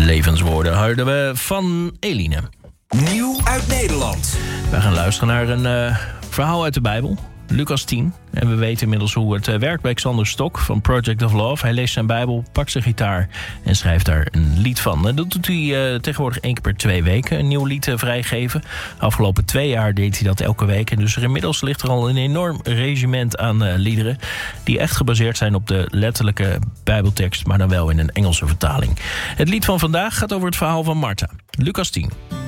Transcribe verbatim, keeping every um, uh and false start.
levenswoorden houden we van Eline. Nieuw uit Nederland. We gaan luisteren naar een uh, verhaal uit de Bijbel. Lucas tien. En we weten inmiddels hoe het uh, werkt bij Xander Stok van Project of Love. Hij leest zijn Bijbel, pakt zijn gitaar en schrijft daar een lied van. En dat doet hij uh, tegenwoordig één keer per twee weken. Een nieuw lied uh, vrijgeven. Afgelopen twee jaar deed hij dat elke week. En dus er inmiddels ligt er al een enorm regiment aan uh, liederen die echt gebaseerd zijn op de letterlijke Bijbeltekst, maar dan wel in een Engelse vertaling. Het lied van vandaag gaat over het verhaal van Martha. Lucas tien.